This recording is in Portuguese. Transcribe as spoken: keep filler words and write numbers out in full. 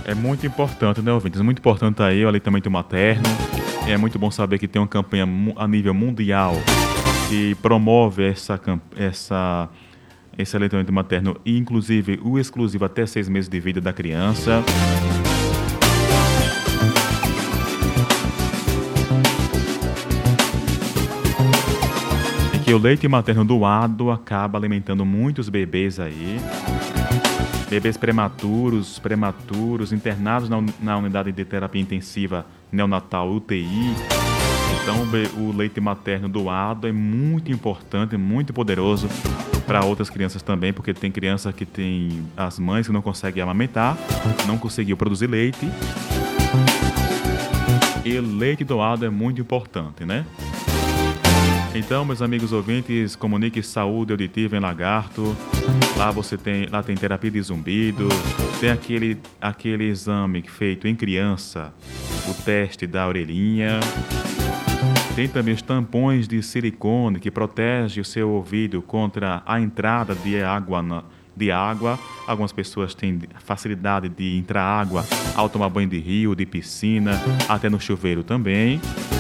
É muito importante, né, ouvintes? Muito importante aí o aleitamento materno. É muito bom saber que tem uma campanha mu- a nível mundial que promove essa, cam- essa, esse aleitamento materno, e inclusive o exclusivo até seis meses de vida da criança. E que o leite materno doado acaba alimentando muitos bebês aí. Bebês prematuros, prematuros, internados na, uni- na unidade de terapia intensiva neonatal U T I. Então, o be- o leite materno doado é muito importante, muito poderoso para outras crianças também, porque tem criança que tem as mães que não conseguem amamentar, não conseguiu produzir leite. E leite doado é muito importante, né? Então, meus amigos ouvintes, comunique saúde auditiva em Lagarto. Lá você tem, lá tem terapia de zumbido, tem aquele, aquele exame feito em criança, o teste da orelhinha. Tem também os tampões de silicone que protege o seu ouvido contra a entrada de água na, de água. Algumas pessoas têm facilidade de entrar água ao tomar banho de rio, de piscina, até no chuveiro também.